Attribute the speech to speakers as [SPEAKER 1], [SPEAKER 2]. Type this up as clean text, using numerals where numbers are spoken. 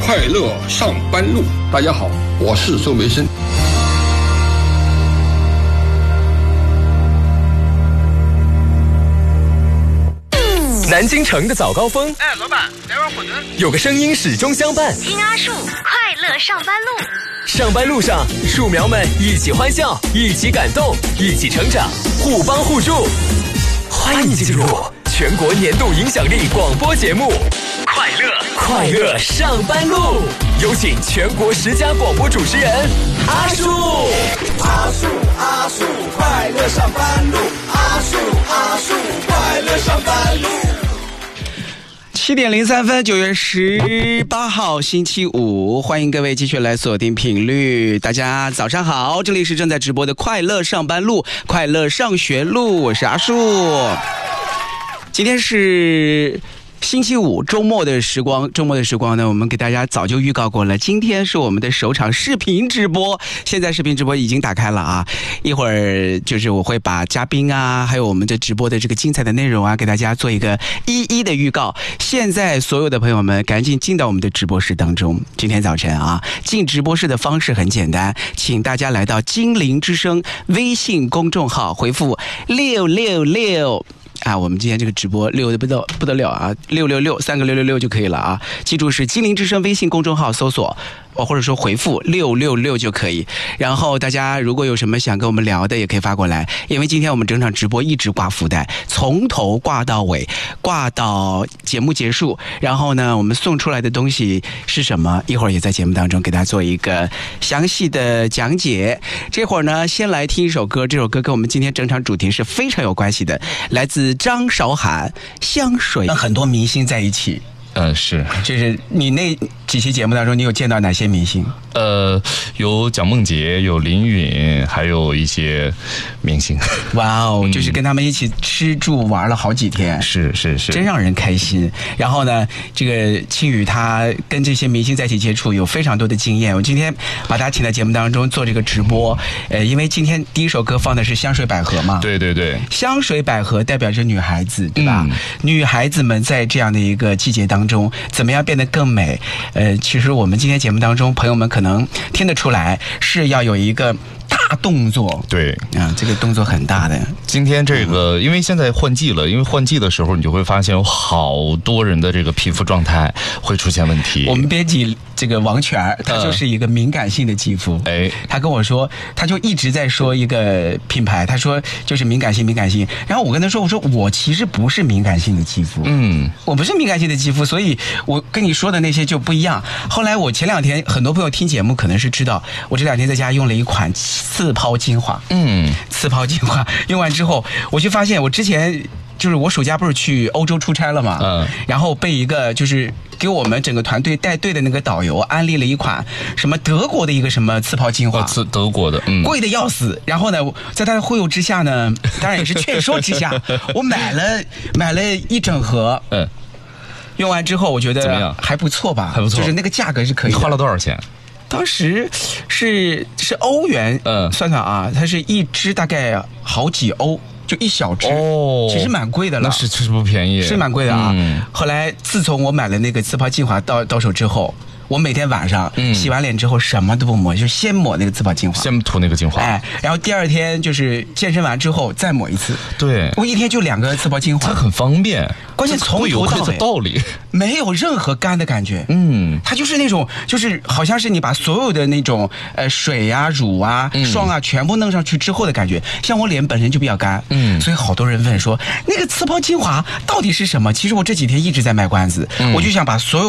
[SPEAKER 1] 快乐上班路。大家好，我是周维生。
[SPEAKER 2] 南京城的早高峰，
[SPEAKER 3] 哎，老板，来碗馄饨。
[SPEAKER 2] 有个声音始终相伴。
[SPEAKER 4] 听阿树，快乐上班路。
[SPEAKER 2] 上班路上，树苗们一起欢笑，一起感动，一起成长，互帮互助。欢迎进入全国年度影响力广播节目《快乐上班路》，有请全国10佳广播主持人阿树。
[SPEAKER 5] 阿树，快乐上班路。阿树，快乐上班路。
[SPEAKER 6] 7点03分，9月18号星期五，欢迎各位继续来锁定频率。大家早上好，这里是正在直播的快乐上班路，快乐上学路，我是阿树。今天是星期五，周末的时光呢，我们给大家早就预告过了。今天是我们的首场视频直播，现在视频直播已经打开了啊！一会儿就是我会把嘉宾啊，还有我们的直播的这个精彩的内容啊，给大家做一个一一的预告。现在所有的朋友们赶紧进到我们的直播室当中。今天早晨啊，进直播室的方式很简单，请大家来到金陵之声微信公众号，回复666。啊，我们今天这个直播溜的不得了啊，666，3个666就可以了啊！记住是金陵之声微信公众号搜索，或者说回复666就可以。然后大家如果有什么想跟我们聊的，也可以发过来，因为今天我们整场直播一直挂福袋，从头挂到尾，挂到节目结束。然后呢，我们送出来的东西是什么？一会儿也在节目当中给大家做一个详细的讲解。这会儿呢，先来听一首歌，这首歌跟我们今天整场主题是非常有关系的，来自张韶涵《香水》，跟很多明星在一起。
[SPEAKER 7] 是，
[SPEAKER 6] 就是你那几期节目当中，你有见到哪些明星？
[SPEAKER 7] 有蒋梦婕，有林允，还有一些明星。
[SPEAKER 6] 哇哦，就是跟他们一起吃住玩了好几天，
[SPEAKER 7] 是，
[SPEAKER 6] 真让人开心。然后呢，这个庆宇他跟这些明星在一起接触，有非常多的经验。我今天把他请在节目当中做这个直播，因为今天第一首歌放的是香水百合嘛，
[SPEAKER 7] 对，
[SPEAKER 6] 香水百合代表着女孩子，对吧？女孩子们在这样的一个季节当中，怎么样变得更美？其实我们今天节目当中，朋友们可能听得出来，是要有一个大动作。
[SPEAKER 7] 对
[SPEAKER 6] 啊，这个动作很大的。
[SPEAKER 7] 今天这个，因为现在换季了，因为换季的时候，你就会发现有好多人的这个皮肤状态会出现问题。
[SPEAKER 6] 我们编辑这个王全，他就是一个敏感性的肌肤。他跟我说，他就一直在说一个品牌，他说就是敏感性。然后我跟他说，我说我其实不是敏感性的肌肤，我不是敏感性的肌肤，所以我跟你说的那些就不一样。后来我前2天，很多朋友听节目可能是知道，我这2天在家用了一款刺抛精华，刺抛精华用完之后，我就发现我之前就是我暑假不是去欧洲出差了嘛，然后被一个就是给我们整个团队带队的那个导游安利了一款什么德国的一个什么刺抛精华，
[SPEAKER 7] 德国的，
[SPEAKER 6] 贵的要死。然后呢，在他的忽悠之下呢，当然也是劝说之下，我买了一整盒，用完之后我觉得还不错吧，
[SPEAKER 7] 还不错，
[SPEAKER 6] 就是那个价格是可以的。
[SPEAKER 7] 你花了多少钱？
[SPEAKER 6] 当时是欧元，算啊，它是一支大概好几欧。就一小支，其实蛮贵的了，
[SPEAKER 7] 那是不便宜，
[SPEAKER 6] 是蛮贵的啊。后来自从我买了那个刺抛精华到手之后，我每天晚上洗完脸之后什么都不抹，就先抹那个刺抛精华，
[SPEAKER 7] 先涂那个精华，
[SPEAKER 6] 然后第2天就是健身完之后再抹一次。
[SPEAKER 7] 对，
[SPEAKER 6] 我一天就2个刺抛精华，
[SPEAKER 7] 它很方便，
[SPEAKER 6] 关键从头到尾
[SPEAKER 7] 道理
[SPEAKER 6] 没有任何干的感觉。它就是那种，就是好像是你把所有的那种水啊、乳啊、霜啊全部弄上去之后的感觉。像我脸本身就比较干，所以好多人问说那个刺抛精华到底是什么？其实我这几天一直在卖关子，我就想把所有